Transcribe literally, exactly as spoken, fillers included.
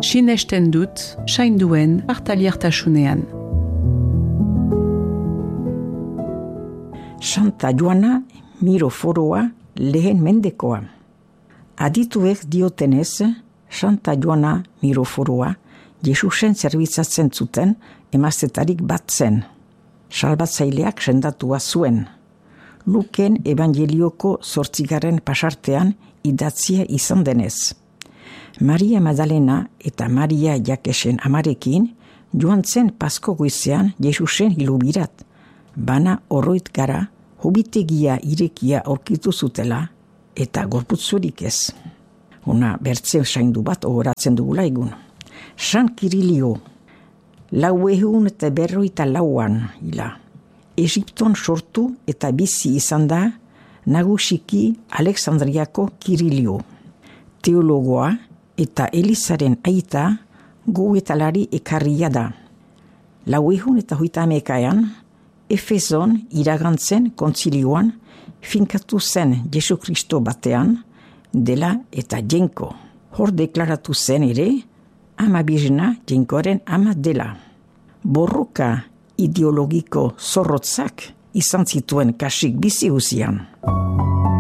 sinesten dut, sainduen partaliartasunean. Santa Joana Miroforoa lehen mendekoa. Adituek diotenez, Santa Joana Miroforoa Jesusen zerbitzatzen zuten emaztetarik bat zen. Salbatzaileak sendatua zuen. Luken evangelioko zortzigarren pasartean idatzia izan denez. Maria Magdalena eta Maria Jakesen amarekin joan zen Pasko goizean Jesusen hilubirat. Bana oroit gara, hobitegia irekia aurkitu zutela eta gorputzurik ez. Una bertze saindu bat ohoratzen dugula egun. San Kirilio, lau ehun eta berroita lauan hila. Egipton sortu eta bizi izan da nagusiki Alexandriako Kirilio. Teologoa eta Elizaren aita goetalari ekarria da. Lau ehun eta hoita hamekaean, Efeson iragantzen kontzilioan finkatu zen Jesu Kristo batean dela eta jenko. Hor deklaratu zen ere, ama bizena jenkoaren ama dela. Borroka ideologiko zorrotzak izan zituen kasik bizi uzian.